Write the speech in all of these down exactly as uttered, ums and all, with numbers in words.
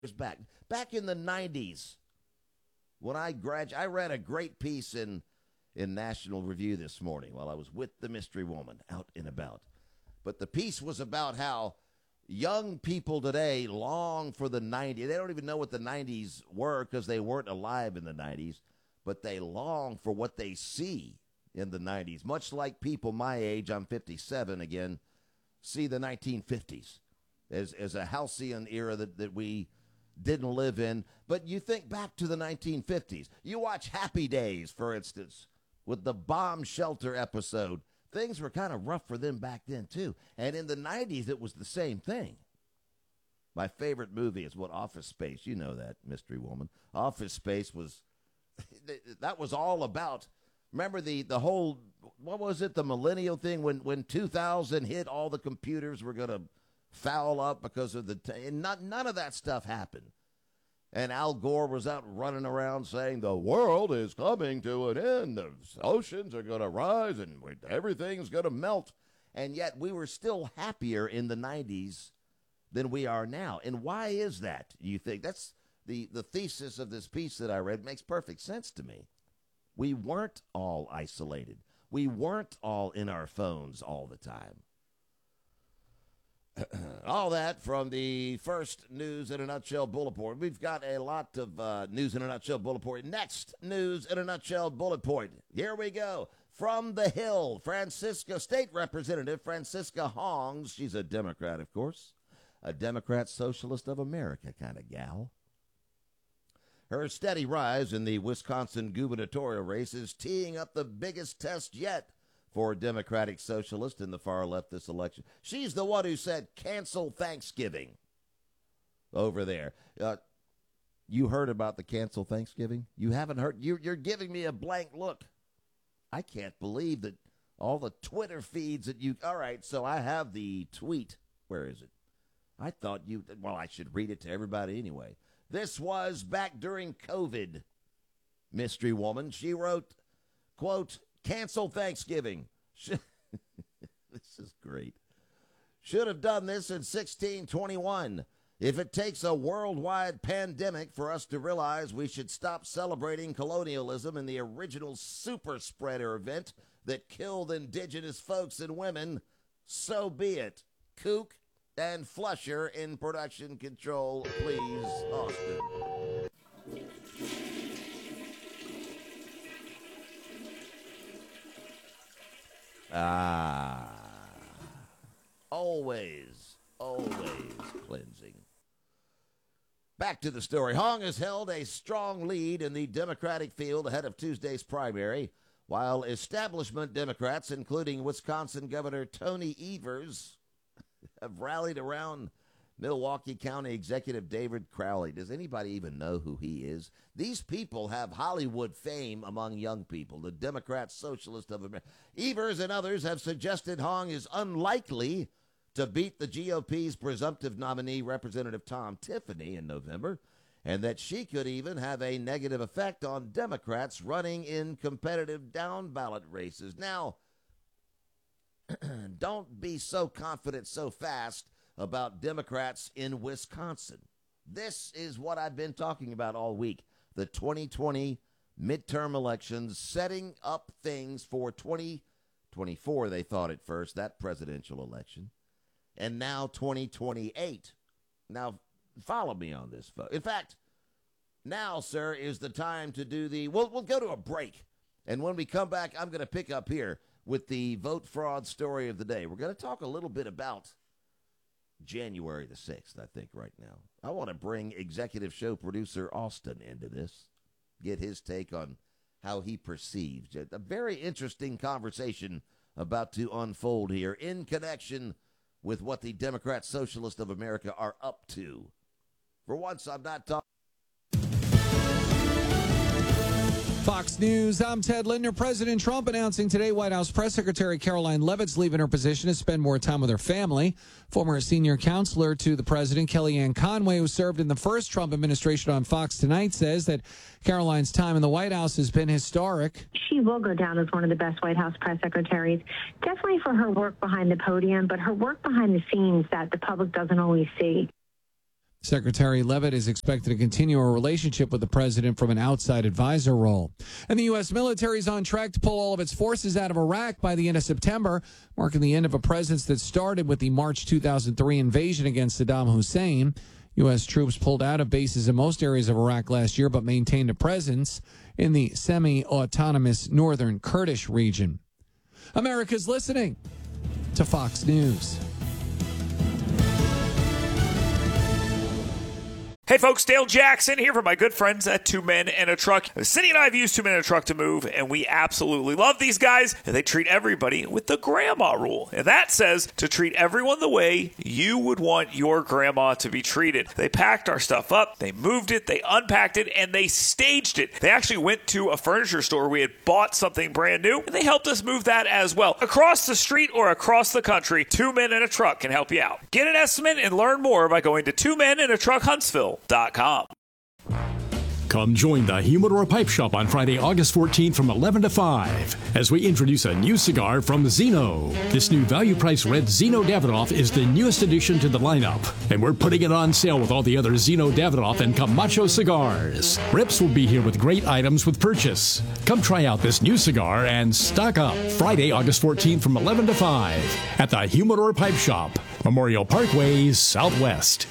back. Back in the nineties, when I grad, I read a great piece in in National Review this morning while I was with the mystery woman out and about. But the piece was about how young people today long for the nineties. They don't even know what the nineties were because they weren't alive in the nineties, but they long for what they see in the nineties. Much like people my age, I'm fifty-seven again, see the nineteen fifties as, as a halcyon era that, that we didn't live in. But you think back to the nineteen fifties. You watch Happy Days, for instance, with the bomb shelter episode. Things were kind of rough for them back then, too. And in the nineties, it was the same thing. My favorite movie is what Office Space. You know that, mystery woman. Office Space was, that was all about, remember the, the whole, what was it, the millennial thing? When, when two thousand hit, all the computers were going to foul up because of the, t- and not, none of that stuff happened. And Al Gore was out running around saying the world is coming to an end. The oceans are going to rise and everything's going to melt. And yet we were still happier in the nineties than we are now. And why is that, you think? That's the, the thesis of this piece that I read. Makes perfect sense to me. We weren't all isolated. We weren't all in our phones all the time. All that from the first News in a Nutshell bullet point. We've got a lot of uh, News in a Nutshell bullet point. Next News in a Nutshell bullet point. Here we go. From the Hill, Francisco State Representative Francisca Hongs. She's a Democrat, of course. A Democrat Socialist of America kind of gal. Her steady rise in the Wisconsin gubernatorial race is teeing up the biggest test yet for Democratic Socialists in the far left this election. She's the one who said, cancel Thanksgiving over there. Uh, you heard about the cancel Thanksgiving? You haven't heard? You're, you're giving me a blank look. I can't believe that all the Twitter feeds that you... All right, so I have the tweet. Where is it? I thought you... Well, I should read it to everybody anyway. This was back during COVID, mystery woman. She wrote, quote, cancel Thanksgiving. This is great. Should have done this in sixteen twenty-one. If it takes a worldwide pandemic for us to realize we should stop celebrating colonialism and the original super spreader event that killed indigenous folks and women, so be it. Kook and Flusher in production control, please, Austin. Ah, always, always cleansing. Back to the story. Hong has held a strong lead in the Democratic field ahead of Tuesday's primary, while establishment Democrats, including Wisconsin Governor Tony Evers, have rallied around Milwaukee County Executive David Crowley. Does anybody even know who he is? These people have Hollywood fame among young people, the Democrat Socialist of America. Evers and others have suggested Hong is unlikely to beat the G O P's presumptive nominee, Representative Tom Tiffany, in November, and that she could even have a negative effect on Democrats running in competitive down-ballot races. Now, don't be so confident so fast about Democrats in Wisconsin. This is what I've been talking about all week. The twenty twenty midterm elections, setting up things for twenty twenty-four, they thought at first, that presidential election. And now twenty twenty-eight. Now, follow me on this, folks. In fact, now, sir, is the time to do the... We'll, we'll go to a break. And when we come back, I'm going to pick up here with the vote fraud story of the day. We're going to talk a little bit about January the sixth, I think, right now. I want to bring executive show producer Austin into this, get his take on how he perceives it. A very interesting conversation about to unfold here in connection with what the Democrat Socialist of America are up to. For once, I'm not talking. Fox News, I'm Ted Linder. President Trump announcing today White House Press Secretary Caroline Leavitt's leaving her position to spend more time with her family. Former senior counselor to the president, Kellyanne Conway, who served in the first Trump administration on Fox Tonight, says that Caroline's time in the White House has been historic. She will go down as one of the best White House press secretaries, definitely for her work behind the podium, but her work behind the scenes that the public doesn't always see. Secretary Leavitt is expected to continue a relationship with the president from an outside advisor role. And the U S military is on track to pull all of its forces out of Iraq by the end of September, marking the end of a presence that started with the March two thousand three invasion against Saddam Hussein. U S troops pulled out of bases in most areas of Iraq last year, but maintained a presence in the semi-autonomous northern Kurdish region. America's listening to Fox News. Hey folks, Dale Jackson here for my good friends at Two Men and a Truck. Cindy and I have used Two Men and a Truck to move, and we absolutely love these guys. They treat everybody with the grandma rule. And that says to treat everyone the way you would want your grandma to be treated. They packed our stuff up, they moved it, they unpacked it, and they staged it. They actually went to a furniture store. We had bought something brand new, and they helped us move that as well. Across the street or across the country, Two Men and a Truck can help you out. Get an estimate and learn more by going to Two Men and a Truck Huntsville dot com. Come join the Humidor Pipe Shop on Friday, August fourteenth from eleven to five as we introduce a new cigar from Zeno. This new value-priced red Zeno Davidoff is the newest addition to the lineup, and we're putting it on sale with all the other Zeno Davidoff and Camacho cigars. Rips will be here with great items with purchase. Come try out this new cigar and stock up Friday, August fourteenth from eleven to five at the Humidor Pipe Shop, Memorial Parkway, Southwest.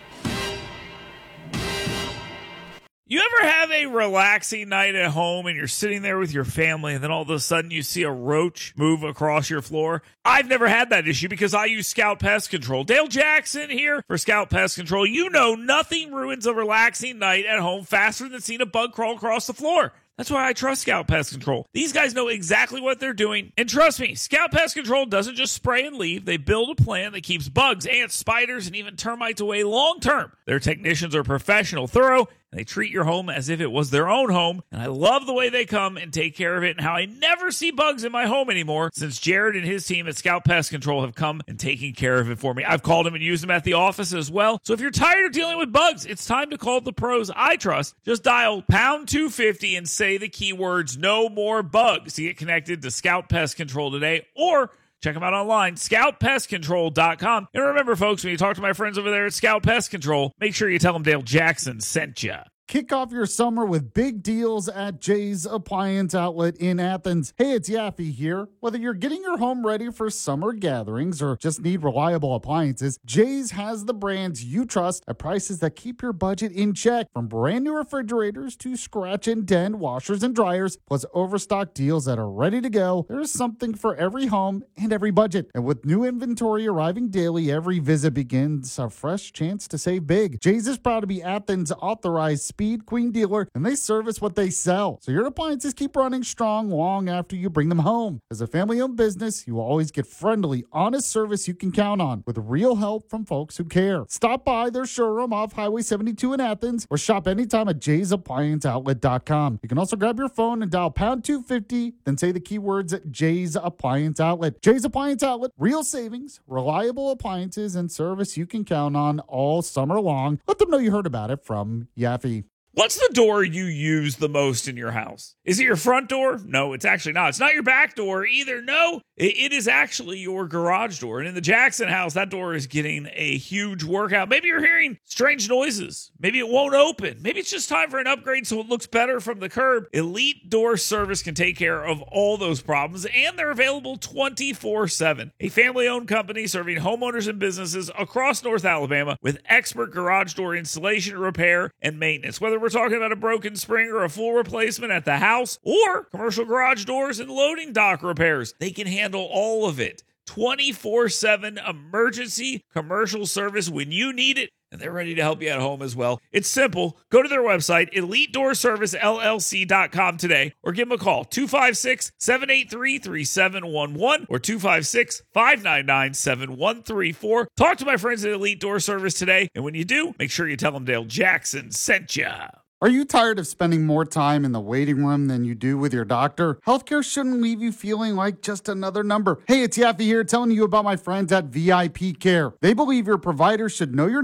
You ever have a relaxing night at home and you're sitting there with your family and then all of a sudden you see a roach move across your floor? I've never had that issue because I use Scout Pest Control. Dale Jackson here for Scout Pest Control. You know nothing ruins a relaxing night at home faster than seeing a bug crawl across the floor. That's why I trust Scout Pest Control. These guys know exactly what they're doing. And trust me, Scout Pest Control doesn't just spray and leave. They build a plan that keeps bugs, ants, spiders, and even termites away long term. Their technicians are professional, thorough, and they treat your home as if it was their own home. And I love the way they come and take care of it and how I never see bugs in my home anymore since Jared and his team at Scout Pest Control have come and taken care of it for me. I've called them and used them at the office as well. So if you're tired of dealing with bugs, it's time to call the pros I trust. Just dial pound two fifty and say the keywords no more bugs to get connected to Scout Pest Control today, or check them out online, scout pest control dot com. And remember, folks, when you talk to my friends over there at Scout Pest Control, make sure you tell them Dale Jackson sent you. Kick off your summer with big deals at Jay's Appliance Outlet in Athens. Hey, it's Yaffe here. Whether you're getting your home ready for summer gatherings or just need reliable appliances, Jay's has the brands you trust at prices that keep your budget in check. From brand new refrigerators to scratch and dent washers and dryers, plus overstock deals that are ready to go, there's something for every home and every budget. And with new inventory arriving daily, every visit begins a fresh chance to save big. Jay's is proud to be Athens' authorized Speed Queen dealer, and they service what they sell. So your appliances keep running strong long after you bring them home. As a family-owned business, you will always get friendly, honest service you can count on with real help from folks who care. Stop by their showroom off Highway seventy-two in Athens or shop anytime at jays appliance outlet dot com. You can also grab your phone and dial pound two fifty, then say the keywords Jay's Appliance Outlet. Jay's Appliance Outlet, real savings, reliable appliances, and service you can count on all summer long. Let them know you heard about it from Yaffe. What's the door you use the most in your house? Is it your front door? No, it's actually not. It's not your back door either. No, it is actually your garage door. And in the Jackson house, that door is getting a huge workout. Maybe you're hearing strange noises. Maybe it won't open. Maybe it's just time for an upgrade so it looks better from the curb. Elite Door Service can take care of all those problems, and they're available twenty-four seven. A family-owned company serving homeowners and businesses across North Alabama with expert garage door installation, repair, and maintenance. Whether we're talking about a broken spring or a full replacement at the house or commercial garage doors and loading dock repairs, they can handle all of it. twenty-four seven emergency commercial service when you need it, and they're ready to help you at home as well. It's simple. Go to their website, elite door service l l c dot com today, or give them a call, two five six, seven eight three, three seven one one or two five six, five nine nine, seven one three four. Talk to my friends at Elite Door Service today, and when you do, make sure you tell them Dale Jackson sent ya. Are you tired of spending more time in the waiting room than you do with your doctor? Healthcare shouldn't leave you feeling like just another number. Hey, it's Yaffe here telling you about my friends at V I P Care. They believe your provider should know your name,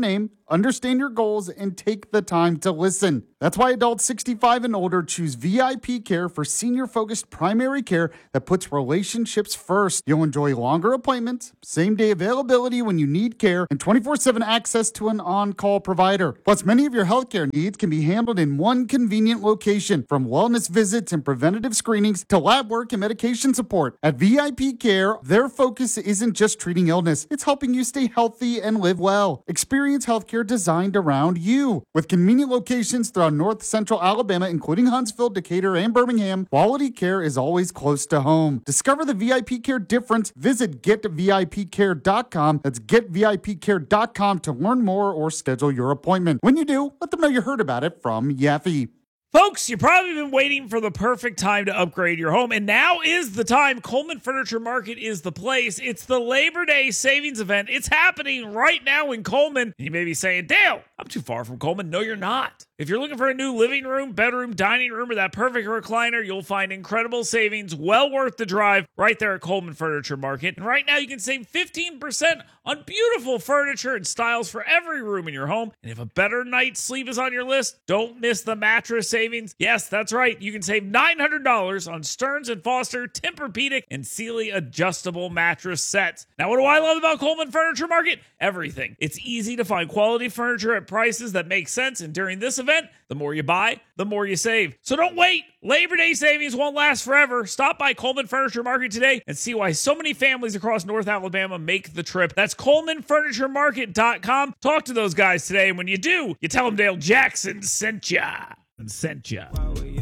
understand your goals, and take the time to listen. That's why adults sixty-five and older choose V I P Care for senior-focused primary care that puts relationships first. You'll enjoy longer appointments, same-day availability when you need care, and twenty-four seven access to an on-call provider. Plus, many of your healthcare needs can be handled in one convenient location, from wellness visits and preventative screenings to lab work and medication support. At V I P Care, their focus isn't just treating illness, it's helping you stay healthy and live well. Experience healthcare designed around you. With convenient locations throughout North Central Alabama, including Huntsville, Decatur, and Birmingham, quality care is always close to home. Discover the V I P Care difference. Visit get V I P care dot com. That's get V I P care dot com to learn more or schedule your appointment. When you do, let them know you heard about it from Yaffe. Folks, you've probably been waiting for the perfect time to upgrade your home, and now is the time. Coleman Furniture Market is the place. It's the Labor Day savings event. It's happening right now in Coleman. And you may be saying, Dale, I'm too far from Coleman. No, you're not. If you're looking for a new living room, bedroom, dining room, or that perfect recliner, you'll find incredible savings, well worth the drive, right there at Coleman Furniture Market. And right now, you can save fifteen percent on beautiful furniture and styles for every room in your home. And if a better night's sleep is on your list, don't miss the mattress savings. Yes, that's right. You can save nine hundred dollars on Stearns and Foster, Tempur-Pedic, and Sealy adjustable mattress sets. Now, what do I love about Coleman Furniture Market? Everything. It's easy to find quality furniture at prices that make sense. And during this event, the more you buy, the more you save. So don't wait. Labor Day savings won't last forever. Stop by Coleman Furniture Market today and see why so many families across North Alabama make the trip. That's Coleman Furniture Market dot com. Talk to those guys today, and when you do, you tell them Dale Jackson sent ya. And sent ya.